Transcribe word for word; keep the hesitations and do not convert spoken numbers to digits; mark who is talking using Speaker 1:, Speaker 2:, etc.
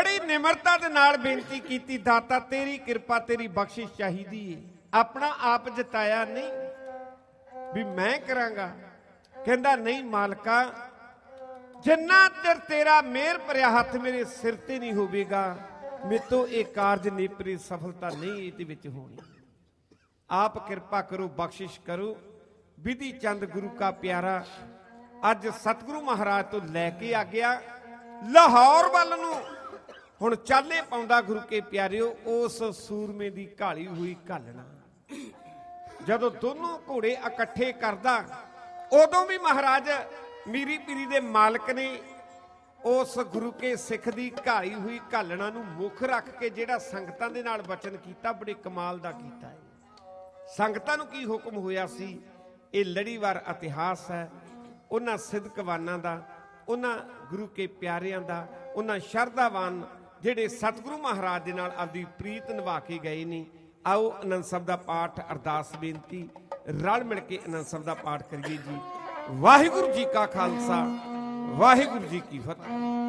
Speaker 1: बड़ी निमरता दे नाल बेनती कीती, दाता तेरी कृपा तेरी बख्शिश चाहिदी है, अपना आप जताया नहीं भी मैं करांगा। कहंदा नहीं मालका, जिन्ना चिर तेरा मेहर भरिया हथ मेरे सिर ते नहीं होवेगा, मेरे तो ये कारज नेपरी सफलता नहीं इहदे विच होनी। आप कृपा करो, बख्शिश करो। विधि चंद गुरु का प्यारा अज सतगुरु महाराज तो लैके आ गया लाहौर वल नूं, हुण चाले पाउंदा गुरु के प्यारिओ उस सूरमे दी घाली हुई घालना। जदों दोनों घोड़े इकट्ठे करदा, उदों भी महाराज मीरी पीरी दे मालक ने उस गुरु के सिख दी घाली हुई घालना नूं मुख रख के जिहड़ा संगतां दे नाल वचन कीता, बड़े कमाल दा कीता है। संगतां नूं की हुक्म होया सी, ये लड़ीवार इतिहास है उन्हां सिदकवानां दा, उन्हां गुरु के प्यारिआं दा, उन्हां शरधावान जिहड़े सतगुरु महाराज दे नाल आपदी प्रीत निभा के गए ने। आओ आनंद साहब दा पाठ अरदास बेनती रल मिल के आनंद साहब दा पाठ करिए जी। वाहिगुरू जी का खालसा, वाहिगुरू जी की फतेह।